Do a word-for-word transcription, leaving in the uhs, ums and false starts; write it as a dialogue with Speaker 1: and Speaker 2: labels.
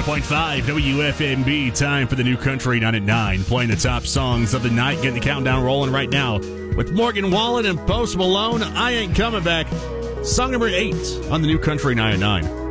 Speaker 1: point five W F M B. Time for the New Country nine at nine. Playing the top songs of the night. Getting the countdown rolling right now with Morgan Wallen and Post Malone. I Ain't Coming Back. Song number eight on the New Country nine at nine.